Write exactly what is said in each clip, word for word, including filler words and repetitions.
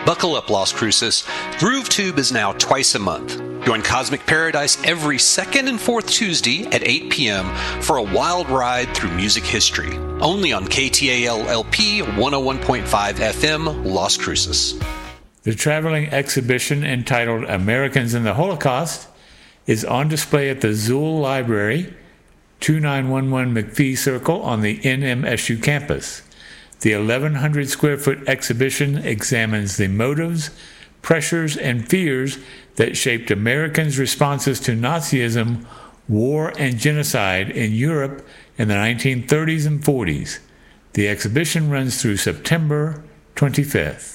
Buckle up, Las Cruces. GrooveTube is now twice a month. Join Cosmic Paradise every second and fourth Tuesday at eight p.m. for a wild ride through music history. Only on K T A L L P one oh one point five F M, Las Cruces. The traveling exhibition entitled Americans in the Holocaust is on display at the Zuhl Library, twenty-nine eleven McPhee Circle on the N M S U campus. The eleven hundred square foot exhibition examines the motives, pressures, and fears that shaped Americans' responses to Nazism, war, and genocide in Europe in the nineteen thirties and forties. The exhibition runs through September twenty-fifth.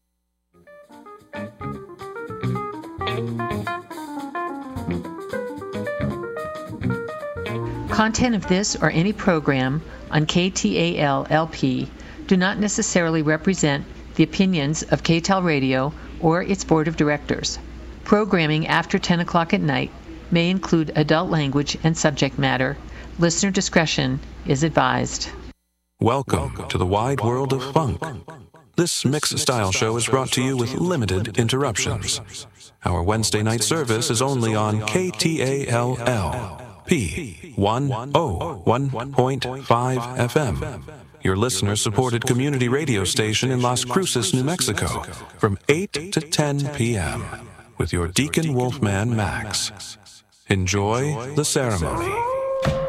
Content of this or any program on K T A L L P do not necessarily represent the opinions of K T A L Radio or its board of directors. Programming after ten o'clock at night may include adult language and subject matter. Listener discretion is advised. Welcome to the wide world of funk. This mix-style show is brought to you with limited interruptions. Our Wednesday night service is only on K T A L L P one oh one point five F M, your listener-supported community radio station in Las Cruces, New Mexico, from eight to ten p.m. with your Deacon Wolfman Max. Enjoy the ceremony.